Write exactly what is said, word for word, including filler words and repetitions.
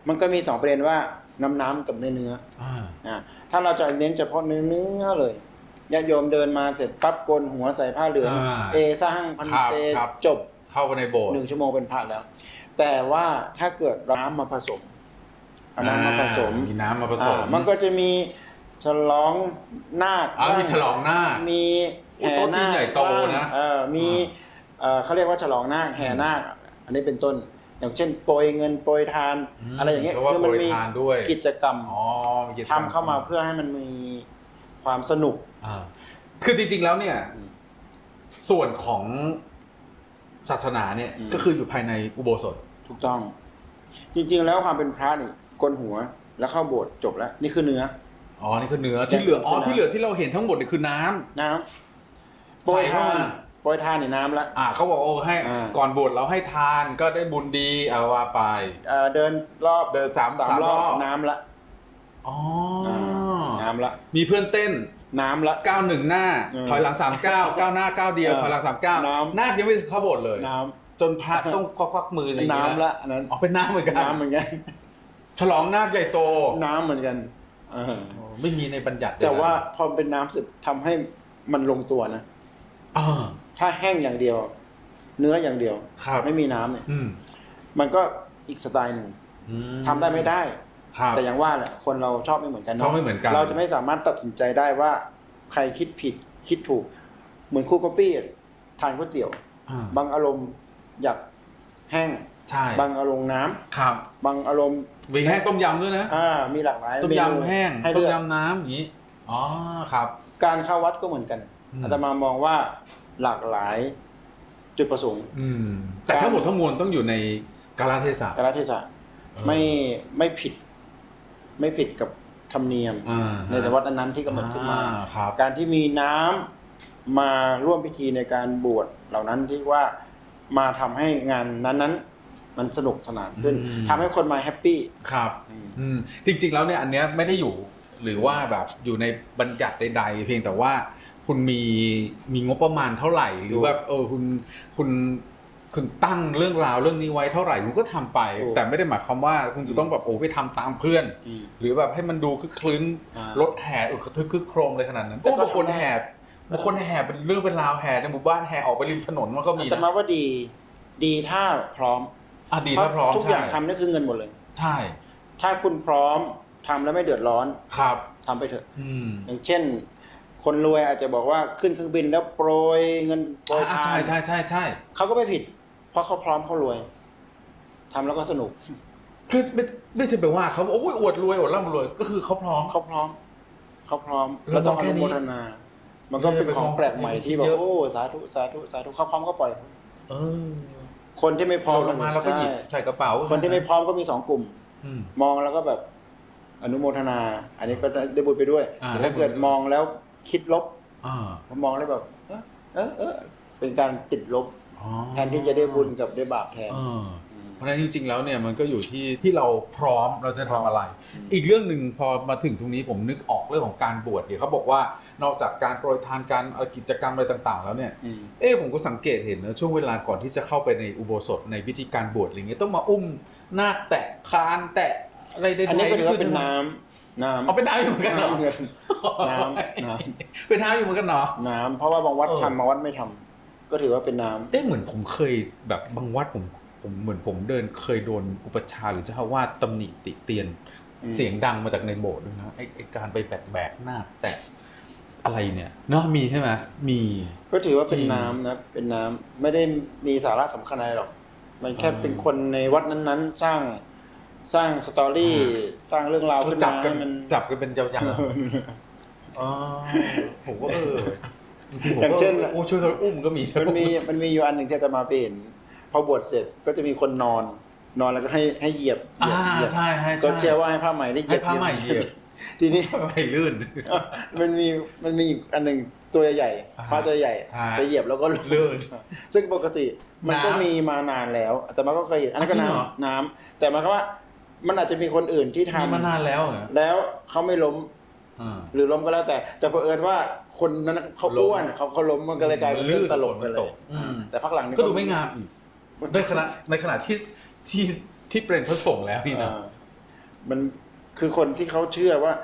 มันก็มีสองประเด็นว่าน้ำน้ำกับเนื้อเนื้ออ่าถ้าเราจะเน้นเฉพาะเนื้อเนื้อเลยญาติโยมเดินมาเสร็จปั๊บโกนหัวใส่ผ้าเหลืองเอสร้างพันเตจบเข้าไปในโบสถ์หนึ่งชั่วโมงเป็นพระแล้วแต่ว่าถ้าเกิดน้ำมาผสมเอาน้ำมาผสมมีน้ำมาผสมมันก็จะมีฉลองนาคมีฉลองนาคมีแห่นาคใหญ่โตนะเออมีเขาเรียกว่าฉลองนาคแห่นาคอันนี้เป็นต้นอย่างเช่นโปรยเงินโปรยทานอะไรอย่างเงี้ยคือมันมีกิจกรรมทำเข้ามาเพื่อให้มันมีความสนุกคือจริงๆแล้วเนี่ยส่วนของศาสนาเนี่ยก็คืออยู่ภายในอุโบสถถูกต้องจริงๆแล้วความเป็นพระนี่โกนหัวแล้วเข้าโบสถ์จบแล้วนี่คือเนื้ออ๋อนี่คือเนื้อที่เหลืออ๋อที่เหลือที่เราเห็นทั้งหมดนี่คือน้ำน้ำโปรยทานโปรยทานนี่น้ำละอ่าเขาบอกโอ้ให้ก่อนบวชเราให้ทานก็ได้บุญดีเอาว่าไปเอ่อเดินรอบเดินสามสามรอบน้ำละอ๋อน้ำละมีเพื่อนเต้นน้ำละเก้าหนึ่งหน้าถอยหลังสามเก้าก้าวหน้าก้าวเดียวถอยหลังสามเก้านาคยังไม่เข้าโบสถ์เลยน้ำจนพระต้องควักมืออย่างนี้น้ำละอันนั้นอ๋อเป็นน้ำเหมือนกันน้ำเหมือนกันฉลองนาคใหญ่โตน้ำเหมือนกันไม่มีในบัญญัติแต่ว่าพอเป็นน้ำเสร็จทำให้มันลงตัวนะถ้าแห้งอย่างเดียวเนื้ออย่างเดียวไม่มีน้ำเนี่ยมันก็อีกสไตล์หนึ่งทำได้ไม่ได้แต่อย่างว่าแหละคนเราชอบไม่เหมือนกันเนาะเราจะไม่สามารถตัดสินใจได้ว่าใครคิดผิดคิดถูกเหมือนครูก๊อปปี้ทานก๋วยเตี๋ยวบางอารมณ์อยากแห้งบางอารมณ์น้ำบางอารมณ์มีแห้งต้มยำด้วยนะอ่ามีหลากหลายต้มยำแห้งต้มยำน้ำอย่างนี้อ๋อครับการเข้าวัดก็เหมือนกันอาตมามองว่าหลากหลายจุดประสงค์แต่ทั้งหมดทั้งมวลต้องอยู่ในกาลเทศะกาลเทศะไม่ไม่ผิดไม่ผิดกับธรรมเนียมในแต่วัดนั้นที่กำหนดขึ้นมาการที่มีน้ำมาร่วมพิธีในการบวชเหล่านั้นที่ว่ามาทำให้งานนั้นๆมันสนุกสนานขึ้นทำให้คนมาแฮปปี้ครับจริงๆแล้วเนี่ยอันเนี้ยไม่ได้อยู่หรือว่าแบบอยู่ในบัญญัติใดๆเพียงแต่ว่าคุณมีมีงบประมาณเท่าไหร่หรือแบบเออคุณคุณคุณตั้งเรื่องราวเรื่องนี้ไว้เท่าไหร่คุณก็ทำไปแต่ไม่ได้หมายความว่าคุณจะต้องแบบโอ้ไปทำตามเพื่อนหรือแบบให้มันดูคึกคลื้นรถแห่อึกระทึกคึกโครมเลยขนาดนั้นก็บางคนแห่บางคนแห่เป็นเรื่องเป็นราวแห่ในหมู่บ้านแห่ออกไปริมถนนมันก็มีนะแต่มาว่าดีดีถ้าพร้อมอ่ะดีถ้าพร้อมทุกอย่างทำนี่คือเงินหมดเลยใช่ถ้าคุณพร้อมทำแล้วไม่เดือดร้อนครับทำไปเถอะอย่างเช่นคนรวยอาจจะบอกว่าขึ้นเครื่องบินแล้วโปรยเงินโปรยทานใช่ใช่ใช่ใช่เขาก็ไม่ผิดเพราะเขาพร้อมเขารวยทำแล้วก็สนุกคือไม่ไม่ใช่แปลว่าเขาโอ้ยอวดรวยอวดร่ำรวยก็คือเขาพร้อมเขาพร้อมเขาพร้อมแล้วต้องอนุโมทนามันก็เป็นของแปลกใหม่ที่แบบโอ้สาธุสาธุสาธุเขาพร้อมก็ปล่อยเออคนที่ไม่พร้อมลงมาเราก็หยิบใส่กระเป๋าคนที่ไม่พร้อมก็มีสองกลุ่มมองแล้วก็แบบอนุโมทนาอันนี้ก็ได้บุญไปด้วยแต่ถ้าเกิดมองแล้วคิดลบมองแล้วแบบเออเออเออเป็นการติดลบแทนที่จะได้บุญกับได้บาปแทนเพราะฉะนั้นจริงๆแล้วเนี่ยมันก็อยู่ที่ที่เราพร้อมเราจะทำอะไรอีกเรื่องหนึ่งพอมาถึงตรงนี้ผมนึกออกเรื่องของการบวชเนี่ยเขาบอกว่านอกจากการโปรยทานการกิจกรรมอะไรต่างๆแล้วเนี่ยเอ๊ะผมก็สังเกตเห็นนะช่วงเวลาก่อนที่จะเข้าไปในอุโบสถในพิธีการบวชอะไรเงี้ยต้องมาอุ้มนาคแตะคานแตะอะไรใดๆอันนี้ก็ถือว่าเป็นน้ำน้ำเอาเป็นน้ำอยู่เหมือนกันเนาะน้ำน้ำเป็นน้ำอยู่เหมือนกันเนาะน้ำเพราะว่าบางวัดทำบางวัดไม่ทำก็ถือว่าเป็นน้ำเอ๊ะเหมือนผมเคยแบบบางวัดผมผมเหมือนผมเดินเคยโดนอุปชาหรือเจ้าอาวาสตำหนิติเตียนเสียงดังมาจากในโบสถ์ด้วยนะไอ้การไปแบกแบกหน้าแต่อะไรเนี่ยเนาะมีใช่ไหมมีก็ถือว่าเป็นน้ำนะเป็นน้ำไม่ได้มีสาระสำคัญอะไรหรอกมันแค่เป็นคนในวัดนั้นๆสร้างสร้างสตอรี่สร้างเรื่องราวขึ้นมาให้มันจับกันเป็นยาวๆอ๋อผมก็เอออย่างเช่นโอ้ช่วยกันอุ้มก็มีมันมีมันมีอยู่อันหนึ่งที่จะมาเป็นพอบวชเสร็จก็จะมีคนนอนนอนแล้วก็ให้ให้เหยียบอ่าใช่ใช่ก็เชื่อว่าให้ผ้าไหมได้เหยียบให้ผ้าไหมเหยียบทีนี้ผ้าไหมลื่นมันมีมันมีอีกอันหนึ่งตัวใหญ่ผ้าตัวใหญ่ไปเหยียบแล้วก็ลื่นซึ่งปกติมันก็มีมานานแล้วแต่มันก็เคยเห็นอันนั้นก็น้ำน้ำแต่หมายความว่ามันอาจจะมีคนอื่นที่ทำมานานแล้วแล้วเขาไม่ล้มหรือล้มก็แล้วแต่แต่เผอิญว่าคนนั้นเขาอ้วนเขาเขาล้มมันก็เลยกลายเป็นเรื่องตลกไปเลยแต่พักหลังนี้ก็ดูไม่งามอีกในขณะในขณะที่ที่ที่เป็นพระสงฆ์แล้วนี่นะมันคือคนที่เขาเชื่อว่า